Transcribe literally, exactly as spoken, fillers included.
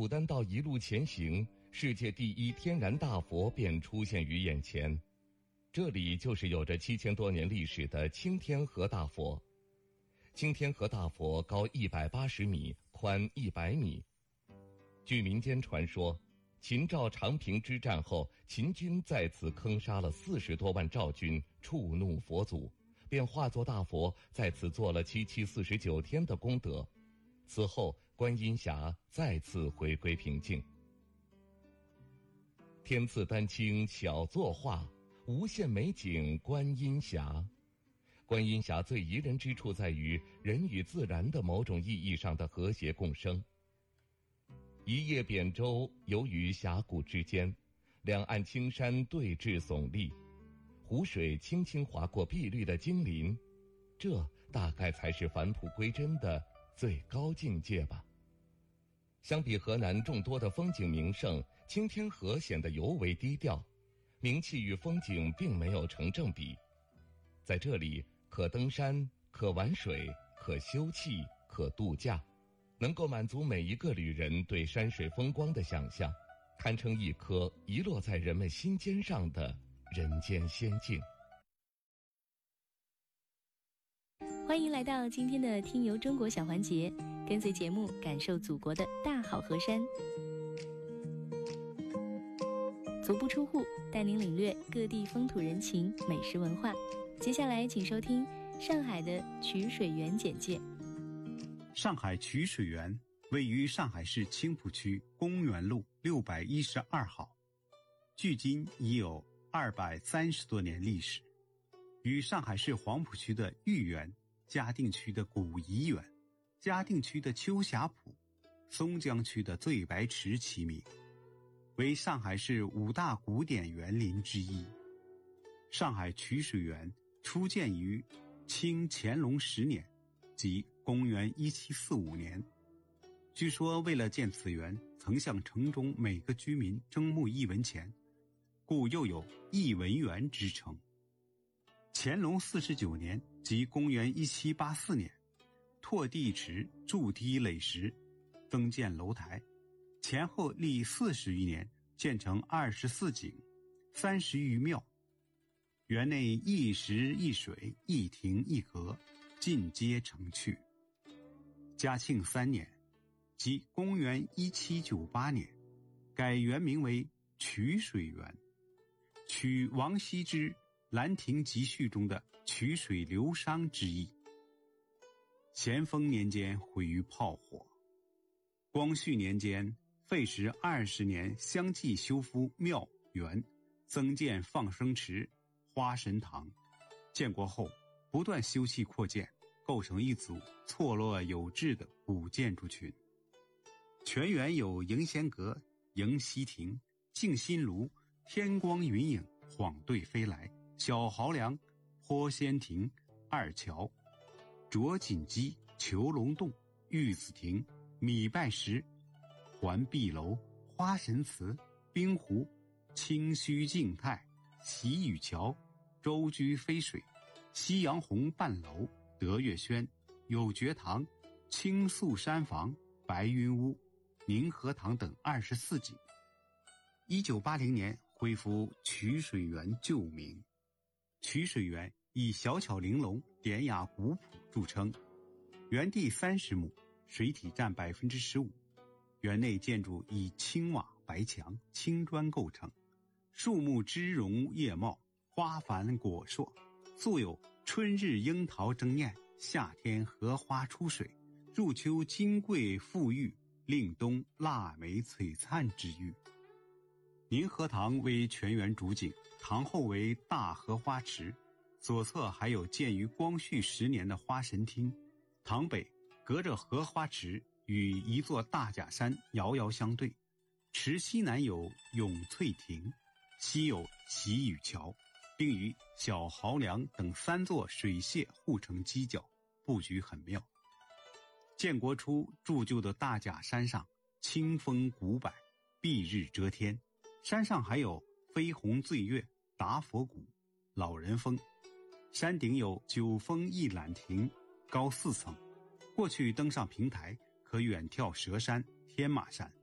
古丹道一路前行，世界第一天然大佛便出现于眼前。这里就是有着七千多年历史的青天河大佛。青天河大佛高一百八十米，宽一百米。据民间传说，秦赵长平之战后，秦军在此坑杀了四十多万赵军，触怒佛祖，便化作大佛，在此做了七七四十九天的功德。此后，观音峡再次回归平静。天赐丹青巧作画，无限美景观音峡。观音峡最宜人之处在于人与自然的某种意义上的和谐共生。一叶扁舟游于峡谷之间，两岸青山对峙耸立，湖水轻轻划过碧绿的金鳞，这大概才是返璞归真的最高境界吧。相比河南众多的风景名胜，青天河显得尤为低调，名气与风景并没有成正比。在这里，可登山，可玩水，可休憩，可度假，能够满足每一个旅人对山水风光的想象，堪称一颗遗落在人们心尖上的人间仙境。 欢迎来到今天的听游中国小环节，跟随节目感受祖国的大好河山。足不出户，带您领略各地风土人情、美食文化。接下来请收听上海的曲水园简介。 上海曲水园位于上海市青浦区公园路六百一十二号，距今已有二百三十多年历史，与上海市黄浦区的豫园、嘉定区的古怡园、嘉定区的秋霞浦、松江区的醉白池齐名，为上海市五大古典园林之一。上海曲水园初建于清乾隆十年，即公元一七四五年。据说为了建此园，曾向城中每个居民征募一文钱，故又有一文园之称。乾隆四十九年，即公元一七八四年，拓地池，筑堤垒石，增建楼台，前后历四十余年，建成二十四井，三十余庙。园内一石一水，一亭一阁，尽皆成趣。嘉庆三年，即公元一七九八年，改园名为曲水园，取王羲之《兰亭集序》中的曲水流觞之意。咸丰年间毁于炮火，光绪年间费时二十年，相继修复庙园，增建放生池、花神堂。建国后不断修葺扩建，构成一组错落有致的古建筑群。全园有迎仙阁、迎曦亭、静心炉、天光云影、晃对飞来、小濠梁、坡仙亭、二桥、卓锦基、求龙洞、玉子亭、米拜石、环壁楼、花神祠、冰湖、清虚静态、喜雨桥、舟居飞水、夕阳红半楼、德月轩、有觉堂、青素山房、白云屋、宁和堂等二十四景。一九八零年恢复曲水园旧名。曲水园以小巧玲珑、典雅古朴著称，园地三十亩，水体占百分之十五。园内建筑以青瓦白墙、青砖构成，树木枝荣叶茂，花繁果硕，素有春日樱桃争艳，夏天荷花出水，入秋金桂馥郁，令冬腊梅璀璨之誉。宁和堂为全园主景，堂后为大荷花池，左侧还有建于光绪十年的花神厅，堂北隔着荷花池与一座大假山遥遥相对，池西南有永翠亭，西有喜雨桥，并与小濠梁等三座水榭互成犄角，布局很妙。建国初筑就的大假山上清风古柏，蔽日遮天，山上还有飞鸿醉月、达佛谷、老人峰，山顶有九峰一览亭，高四层，过去登上平台可远眺蛇山、天马山。